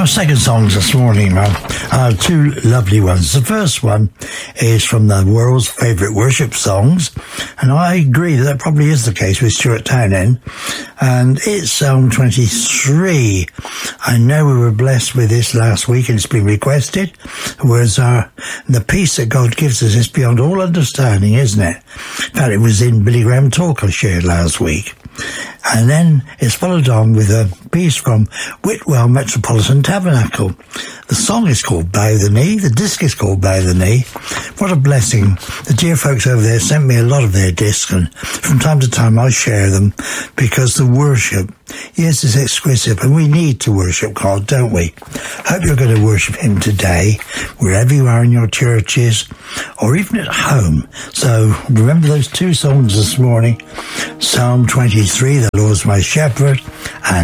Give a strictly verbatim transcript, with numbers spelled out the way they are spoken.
Our second songs this morning are, are two lovely ones. The first one is from the world's favourite worship songs, and I agree that that probably is the case with Stuart Townend, and it's Psalm twenty-three. I know we were blessed with this last week and it's been requested. The words are, the peace that God gives us is beyond all understanding, isn't it? In fact, it was in Billy Graham Talk I shared last week. And then it's followed on with a piece from Whitwell Metropolitan Tabernacle. The song is called Bow the Knee. The disc is called Bow the Knee. What a blessing. The dear folks over there sent me a lot of their discs, and from time to time I share them because the worship, yes, is exquisite, and we need to worship God, don't we? Hope you're going to worship Him today, wherever you are in your churches, or even at home. So remember those two songs this morning, Psalm twenty-three, the Lord's my shepherd, and